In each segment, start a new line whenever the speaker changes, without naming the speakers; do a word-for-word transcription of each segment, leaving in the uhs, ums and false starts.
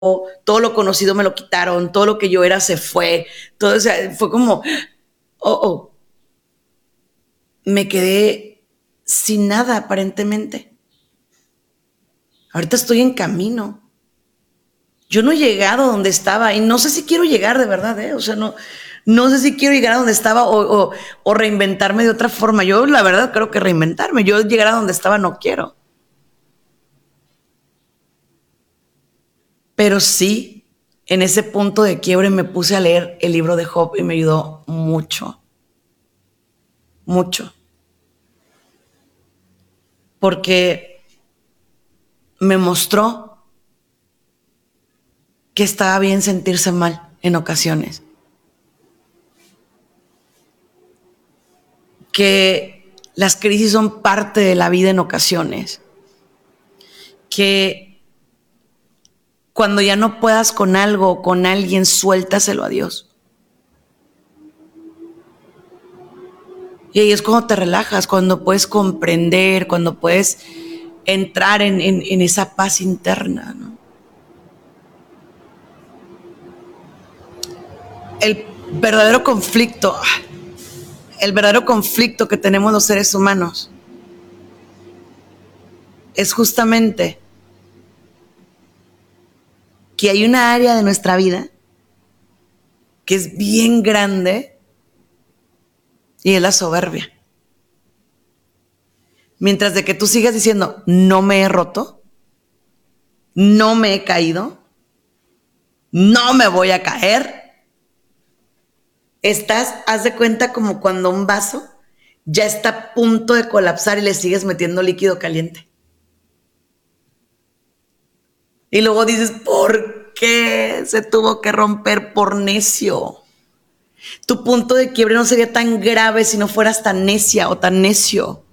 todo lo conocido me lo quitaron, todo lo que yo era se fue, todo, o sea, fue como, oh, oh, me quedé sin nada aparentemente. Ahorita estoy en camino. Yo no he llegado a donde estaba y no sé si quiero llegar de verdad, ¿eh? O sea, no, no sé si quiero llegar a donde estaba o, o, o reinventarme de otra forma. Yo la verdad creo que reinventarme, yo llegar a donde estaba no quiero. Pero sí, en ese punto de quiebre me puse a leer el libro de Job y me ayudó mucho, mucho. Porque me mostró que estaba bien sentirse mal en ocasiones. Que las crisis son parte de la vida en ocasiones. Que cuando ya no puedas con algo o con alguien, suéltaselo a Dios. Y ahí es cuando te relajas, cuando puedes comprender, cuando puedes entrar en, en, en esa paz interna, ¿no? El verdadero conflicto, el verdadero conflicto que tenemos los seres humanos es justamente que hay una área de nuestra vida que es bien grande y es la soberbia. Mientras de que tú sigas diciendo, no me he roto, no me he caído, no me voy a caer, estás, haz de cuenta como cuando un vaso ya está a punto de colapsar y le sigues metiendo líquido caliente. Y luego dices, ¿por qué se tuvo que romper por necio? Tu punto de quiebre no sería tan grave si no fueras tan necia o tan necio.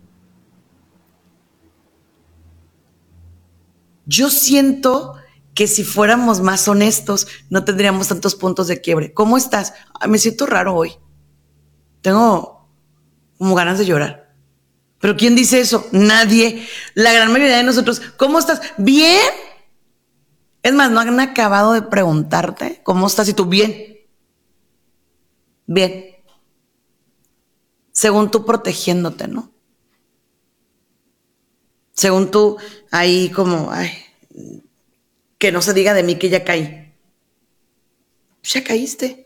Yo siento que si fuéramos más honestos, no tendríamos tantos puntos de quiebre. ¿Cómo estás? Ay, me siento raro hoy. Tengo como ganas de llorar. ¿Pero quién dice eso? Nadie. La gran mayoría de nosotros. ¿Cómo estás? ¿Bien? Es más, no han acabado de preguntarte cómo estás y tú, bien. Bien. Según tú protegiéndote, ¿no? Según tú, ahí como, ay, que no se diga de mí que ya caí. Ya caíste.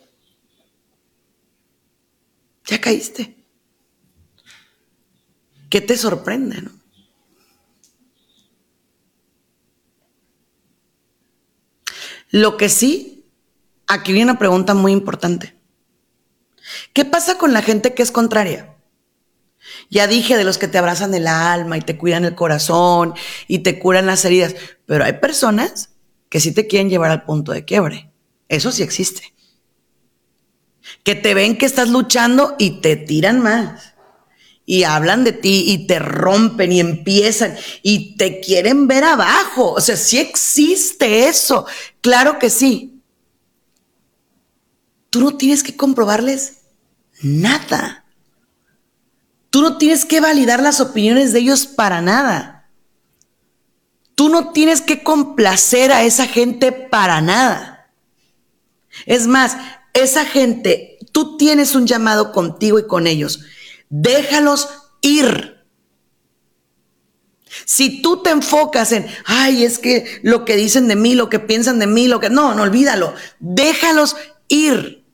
Ya caíste. ¿Qué te sorprende, no? Lo que sí, aquí viene una pregunta muy importante. ¿Qué pasa con la gente que es contraria? Ya dije de los que te abrazan el alma y te cuidan el corazón y te curan las heridas, pero hay personas que sí te quieren llevar al punto de quiebre. Eso sí existe. Que te ven que estás luchando y te tiran más. Y hablan de ti y te rompen y empiezan y te quieren ver abajo. O sea, sí existe eso. Claro que sí. Tú no tienes que comprobarles nada. Tú no tienes que validar las opiniones de ellos para nada. Tú no tienes que complacer a esa gente para nada. Es más, esa gente, tú tienes un llamado contigo y con ellos. Déjalos ir. Si tú te enfocas en, ay, es que lo que dicen de mí, lo que piensan de mí, lo que... No, no, olvídalo. Déjalos ir.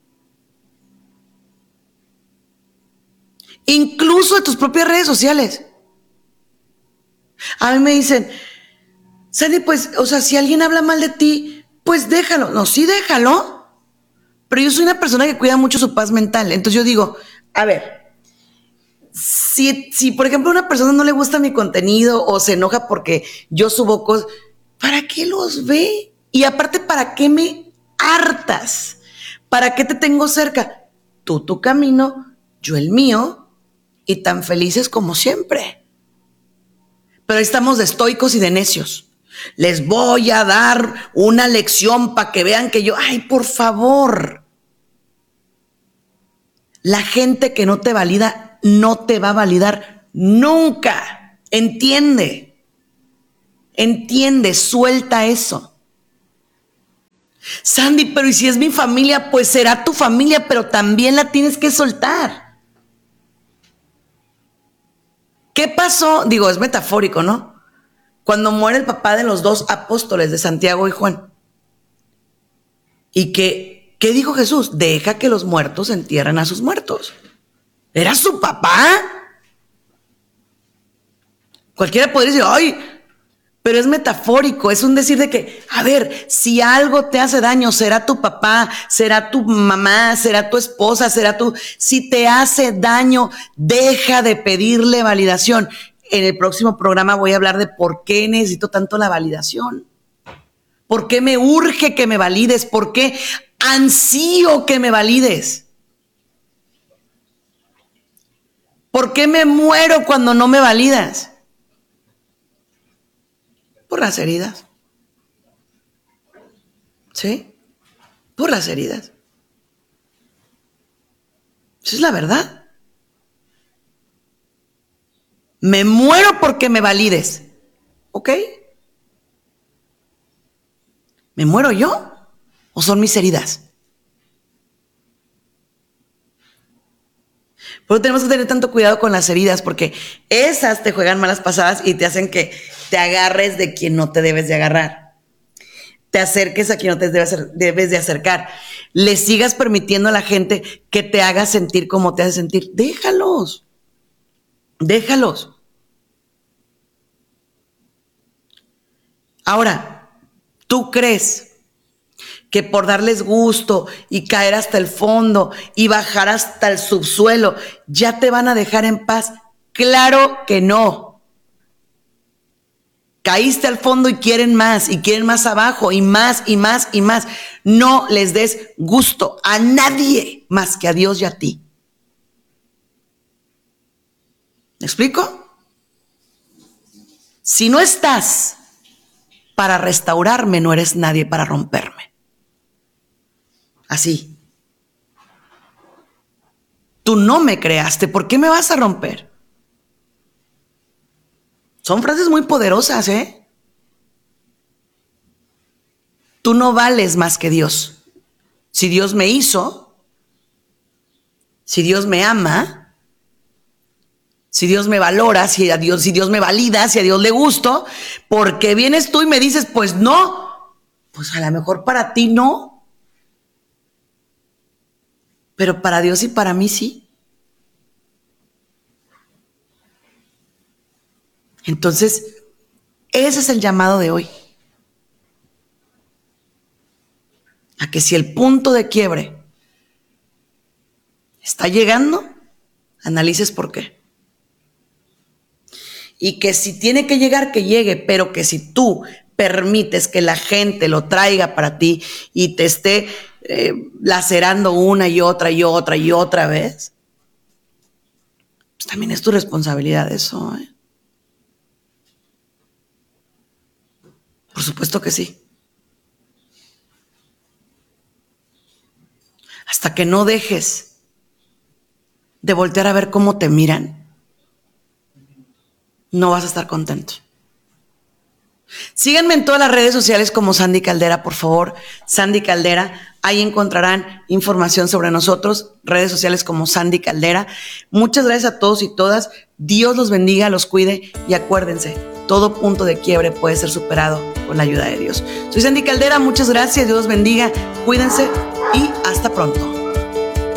Incluso de tus propias redes sociales. A mí me dicen, Sandy, pues, o sea, si alguien habla mal de ti, pues déjalo. No, sí déjalo. Pero yo soy una persona que cuida mucho su paz mental. Entonces yo digo, a ver, si, si por ejemplo a una persona no le gusta mi contenido o se enoja porque yo subo cosas, ¿para qué los ve? Y aparte, ¿para qué me hartas? ¿Para qué te tengo cerca? Tú tu camino, yo el mío, y tan felices como siempre. Pero ahí estamos de estoicos y de necios. Les voy a dar una lección para que vean que yo, ay, por favor. La gente que no te valida no te va a validar nunca. Entiende. Entiende, suelta eso. Sandy, pero ¿y si es mi familia? Pues será tu familia, pero también la tienes que soltar. ¿Qué pasó? Digo, es metafórico, ¿no? Cuando muere el papá de los dos apóstoles, de Santiago y Juan. ¿Y qué, qué dijo Jesús? Deja que los muertos entierren a sus muertos. ¿Era su papá? Cualquiera podría decir, ay, pero es metafórico, es un decir de que, a ver, si algo te hace daño, será tu papá, será tu mamá, será tu esposa, será tu... Si te hace daño, deja de pedirle validación. En el próximo programa voy a hablar de por qué necesito tanto la validación. ¿Por qué me urge que me valides? ¿Por qué ansío que me valides? ¿Por qué me muero cuando no me validas? Por las heridas. ¿Sí? Por las heridas. Esa es la verdad. Me muero porque me valides. ¿Ok? ¿Me muero yo? ¿O son mis heridas? Por eso tenemos que tener tanto cuidado con las heridas, porque esas te juegan malas pasadas y te hacen que te agarres de quien no te debes de agarrar. Te acerques a quien no te debes, debes de acercar. Le sigas permitiendo a la gente que te haga sentir como te hace sentir. Déjalos. Déjalos. Ahora, ¿tú crees que por darles gusto y caer hasta el fondo y bajar hasta el subsuelo ya te van a dejar en paz? Claro que no. Caíste al fondo y quieren más, y quieren más abajo, y más, y más, y más. No les des gusto a nadie más que a Dios y a ti. ¿Me explico? Si no estás para restaurarme, no eres nadie para romperme. Así. Tú no me creaste, ¿por qué me vas a romper? Son frases muy poderosas, ¿eh? Tú no vales más que Dios. Si Dios me hizo, si Dios me ama, si Dios me valora, si a Dios, si Dios me valida, si a Dios le gusto, ¿por qué vienes tú y me dices, pues no? Pues a lo mejor para ti no. Pero para Dios y para mí sí. Entonces, ese es el llamado de hoy. A que si el punto de quiebre está llegando, analices por qué. Y que si tiene que llegar, que llegue, pero que si tú permites que la gente lo traiga para ti y te esté eh, lacerando una y otra y otra y otra vez, pues también es tu responsabilidad eso, ¿eh? Por supuesto que sí. Hasta que no dejes de voltear a ver cómo te miran, no vas a estar contento. Síganme en todas las redes sociales como Sandy Caldera, por favor. Sandy Caldera, ahí encontrarán información sobre nosotros, redes sociales como Sandy Caldera. Muchas gracias a todos y todas. Dios los bendiga, los cuide y acuérdense, todo punto de quiebre puede ser superado con la ayuda de Dios. Soy Sandy Caldera, muchas gracias, Dios los bendiga, cuídense y hasta pronto.